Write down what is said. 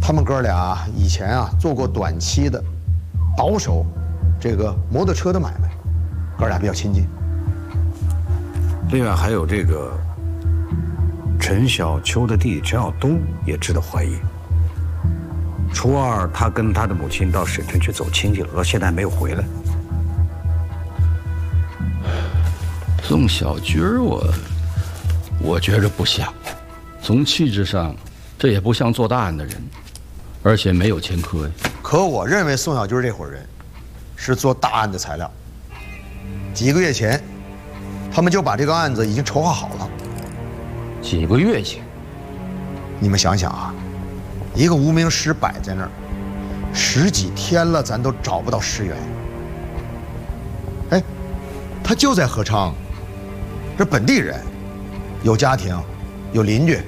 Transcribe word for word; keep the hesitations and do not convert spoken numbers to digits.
他们哥俩以前啊做过短期的倒手这个摩托车的买卖，哥俩比较亲近。 另外还有这个陈小秋的弟弟陈晓东也值得怀疑。初二他跟他的母亲到省城去走亲戚了，到现在还没有回来。 宋小军儿，我我觉着不像，从气质上，这也不像做大案的人，而且没有前科呀。 可我认为宋小军这伙人是做大案的材料。几个月前，他们就把这个案子已经筹划好了。 几个月前， 你们想想啊，一个无名尸摆在那儿，十几天了，咱都找不到尸源。哎，他就在合昌，这本地人，有家庭，有邻居。